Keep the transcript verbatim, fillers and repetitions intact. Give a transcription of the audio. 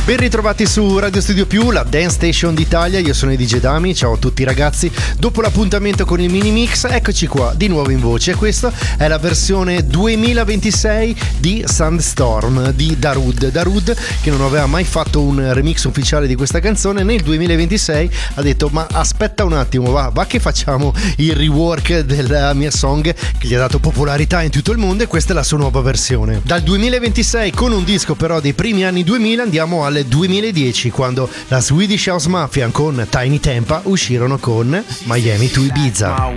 Ben ritrovati su Radio Studio Più, la Dance Station d'Italia. Io sono i D J Dami, ciao a tutti ragazzi. Dopo l'appuntamento con il mini mix, eccoci qua di nuovo in voce. Questa è la versione duemilaventisei di Sandstorm di Darude. Darude, che non aveva mai fatto un remix ufficiale di questa canzone, nel duemilaventisei ha detto: ma aspetta un attimo, va, va che facciamo il rework della mia song che gli ha dato popolarità in tutto il mondo, e questa è la sua nuova versione. Dal duemilaventisei, con un disco però dei primi anni duemila, andiamo alle duemiladieci, quando la Swedish House Mafia con Tiny Tempa uscirono con Miami to Ibiza.